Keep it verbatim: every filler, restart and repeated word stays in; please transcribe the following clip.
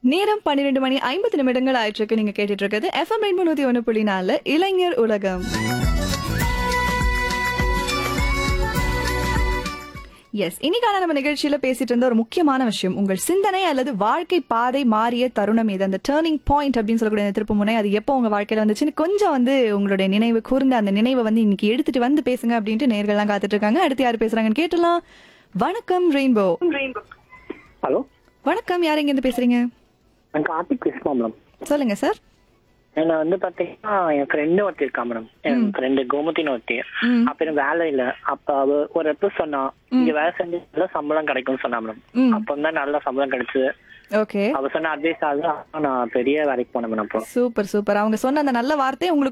நேரம் பன்னிரண்டு மணி ஐம்பது நிமிடங்கள் ஆயிட்டிருக்கு. நீங்க கேட்டுட்டு இருக்கிறது எஃப்எம் ரெயின்போ நூத்தி ஒன்று புள்ளி நாலு இளைஞர் உலகம். எஸ், இன்னைக்கான நம்ம நிகழ்ச்சியில பேசிட்டு இருந்த ஒரு முக்கியமான விஷயம், உங்கள் சிந்தனை அல்லது வாழ்க்கை பாதை மாறிய தருணம் இது, அந்த டேர்னிங் பாயிண்ட் அப்படின்னு சொல்லக்கூடிய அந்த திருப்பு முனை, அது எப்போ உங்க வாழ்க்கையில வந்துச்சுன்னு கொஞ்சம் வந்து உங்களுடைய நினைவு கூர்ந்த அந்த நினைவை வந்து இன்னைக்கு எடுத்துட்டு வந்து பேசுங்க அப்படின்ட்டு நேர்கள்லாம் காத்துட்டு இருக்காங்க. அடுத்து யாரு பேசுறாங்கன்னு கேட்டலாம். வணக்கம் ரெயின்போ. ஹலோ, வணக்கம், யார் எங்க இருந்து பேசுறீங்க? நான் கார்த்திக் கிருஷ்ணா மேடம். சொல்லுங்க சார். நான் வந்து பாத்தீங்கன்னா என் ஃப்ரெண்டு ஒருத்தி இருக்கா மேடம். என் ஃப்ரெண்டு கோமத்தின்னு ஒருத்தி. அப்ப எனக்கு வேலை இல்ல. அப்ப அவ ஒரு இடத்துல சொன்னா இங்க வேலை செஞ்சு நல்ல சம்பளம் கிடைக்கும்னு சொன்னா மேடம். அப்ப தான் நல்ல சம்பளம் கிடைச்சது. ஓகே, அவ சொன்ன அட்வைஸ் ஆகுது. நான் பெரிய வேலைக்கு போனேன் மேடம். அப்போ சூப்பர் சூப்பர். அவங்க சொன்ன அந்த நல்ல வார்த்தை உங்களுக்கு